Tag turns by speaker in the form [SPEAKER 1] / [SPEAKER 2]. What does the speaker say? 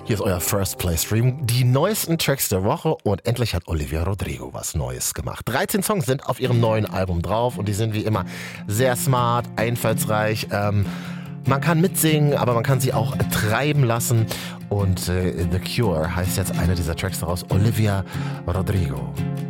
[SPEAKER 1] Hier ist euer First Play Stream, die neuesten Tracks der Woche und endlich hat Olivia Rodrigo was Neues gemacht. 13 Songs sind auf ihrem neuen Album drauf und die sind wie immer sehr smart, einfallsreich. Man kann mitsingen, aber man kann sie auch treiben lassen und The Cure heißt jetzt einer dieser Tracks daraus, Olivia Rodrigo.